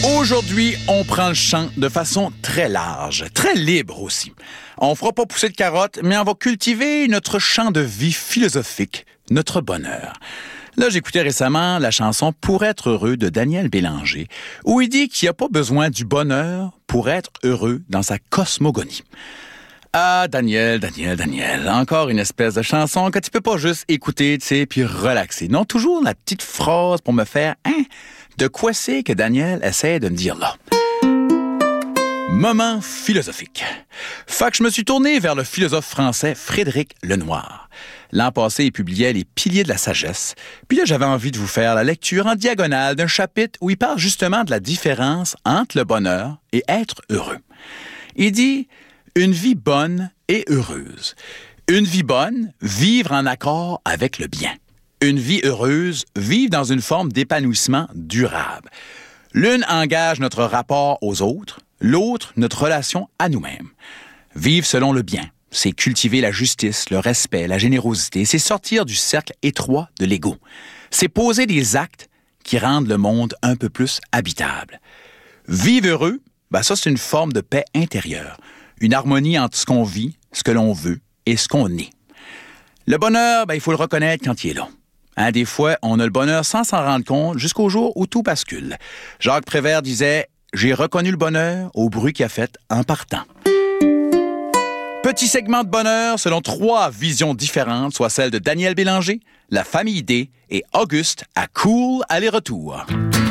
Aujourd'hui, on prend le champ de façon très large, très libre aussi. On fera pas pousser de carottes, mais on va cultiver notre champ de vie philosophique, notre bonheur. Là, j'écoutais récemment la chanson « Pour être heureux » de Daniel Bélanger, où il dit qu'il n'y a pas besoin du bonheur pour être heureux dans sa cosmogonie. Ah, Daniel, encore une espèce de chanson que tu peux pas juste écouter, tu sais, puis relaxer. Non, toujours la petite phrase pour me faire « Hein? De quoi c'est que Daniel essaie de me dire là? » Moment philosophique. Fait que je me suis tourné vers le philosophe français Frédéric Lenoir. L'an passé, il publiait Les Piliers de la sagesse. Puis là, j'avais envie de vous faire la lecture en diagonale d'un chapitre où il parle justement de la différence entre le bonheur et être heureux. Il dit « Une vie bonne et heureuse. Une vie bonne, vivre en accord avec le bien. Une vie heureuse, vivre dans une forme d'épanouissement durable. L'une engage notre rapport aux autres, l'autre notre relation à nous-mêmes. Vivre selon le bien, c'est cultiver la justice, le respect, la générosité, c'est sortir du cercle étroit de l'ego. C'est poser des actes qui rendent le monde un peu plus habitable. Vivre heureux, ça c'est une forme de paix intérieure, une harmonie entre ce qu'on vit, ce que l'on veut et ce qu'on est. Le bonheur, il faut le reconnaître quand il est là. Des fois, on a le bonheur sans s'en rendre compte jusqu'au jour où tout bascule. Jacques Prévert disait « J'ai reconnu le bonheur au bruit qu'il a fait en partant ». Petit segment de bonheur selon 3 visions différentes, soit celle de Daniel Bélanger, la famille D et Auguste à Cool aller-retour.